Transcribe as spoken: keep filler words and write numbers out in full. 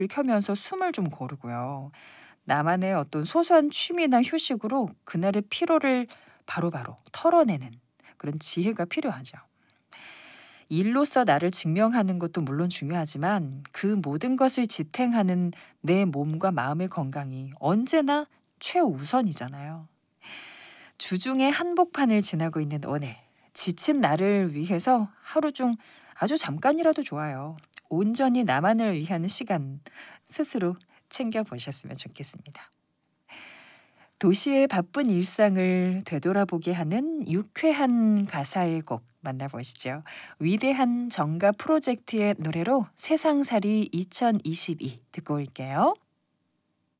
켜면서 숨을 좀 고르고요. 나만의 어떤 소소한 취미나 휴식으로 그날의 피로를 바로바로 털어내는 그런 지혜가 필요하죠. 일로서 나를 증명하는 것도 물론 중요하지만 그 모든 것을 지탱하는 내 몸과 마음의 건강이 언제나 최우선이잖아요. 주중에 한복판을 지나고 있는 오늘, 지친 나를 위해서 하루 중 아주 잠깐이라도 좋아요. 온전히 나만을 위한 시간 스스로 챙겨보셨으면 좋겠습니다. 도시의 바쁜 일상을 되돌아보게 하는 유쾌한 가사의 곡 만나보시죠. 위대한 정가 프로젝트의 노래로 세상살이 이천이십이 듣고 올게요.